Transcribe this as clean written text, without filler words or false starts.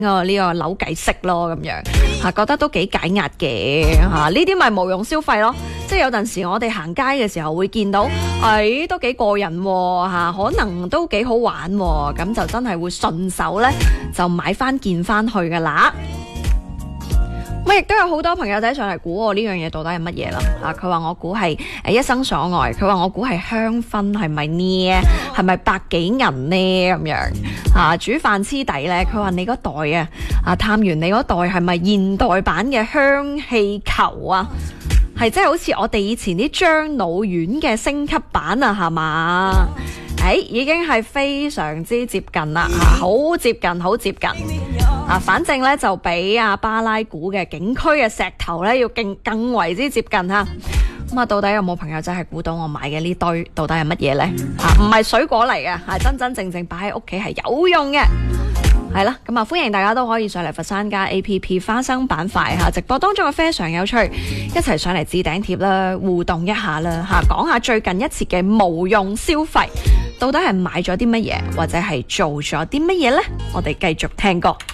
呢個扭計骰咯，咁樣覺得都幾解壓嘅呢啲咪無用消費咯。即係有陣時我哋行街嘅時候會見到，都幾過癮可能都幾好玩咁就真係會順手咧就買翻件翻去噶啦。咁亦都有好多朋友仔上嚟估我呢樣嘢到底係乜嘢啦？佢話我估係一生所愛，佢話我估係香薰，係咪呢？係咪百幾銀呢？咁樣煮飯黐底咧，佢話你嗰袋探完你嗰袋係咪現代版嘅香氣球啊？係即係好似我哋以前啲樟腦丸嘅升級版啊，係嘛？已經係非常之接近啦，好接近，好接近。反正咧就比巴拉鼓嘅景區嘅石頭咧要更為之接近吓。咁到底有冇朋友仔係估到我買嘅呢堆到底係乜嘢呢？唔係水果嚟嘅，係真真正正擺喺屋企係有用嘅。係啦，咁歡迎大家都可以上嚟佛山家 APP 花生板塊直播當中嘅非常有趣，一齊上嚟置頂貼啦，互動一下啦講下最近一次嘅無用消費，到底係買咗啲乜嘢，或者係做咗啲乜嘢呢？我哋繼續聽歌。